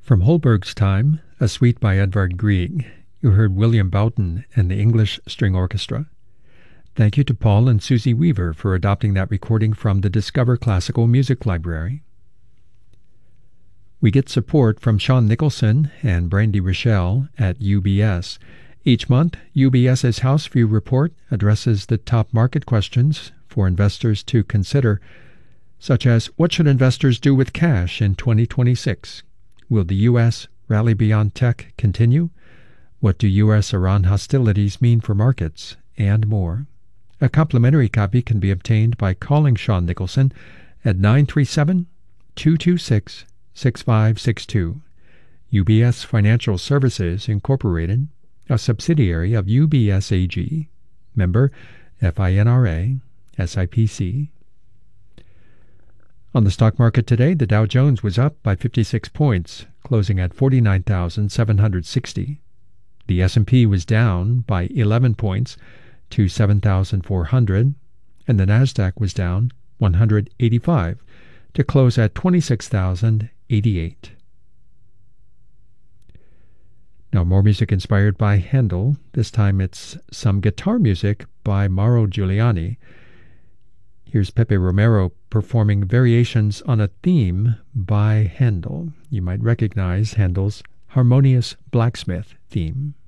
From Holberg's Time, a suite by Edvard Grieg, you heard William Boughton and the English String Orchestra. Thank you to Paul and Susie Weaver for adopting that recording from the Discover Classical Music Library. We get support from Sean Nicholson and Brandy Rochelle at UBS. Each month, UBS's House View Report addresses the top market questions for investors to consider, such as what should investors do with cash in 2026? Will the U.S. rally beyond tech continue? What do U.S.-Iran hostilities mean for markets? And more. A complimentary copy can be obtained by calling Sean Nicholson at 937-226-6562. UBS Financial Services, Incorporated, a subsidiary of UBS AG. Member FINRA, SIPC. On the stock market today, the Dow Jones was up by 56 points, closing at 49,760. The S&P was down by 11 points to 7,400, and the Nasdaq was down 185 to close at 26,088. Now more music inspired by Handel. This time it's some guitar music by Mauro Giuliani. Here's Pepe Romero performing variations on a theme by Handel. You might recognize Handel's Harmonious Blacksmith theme.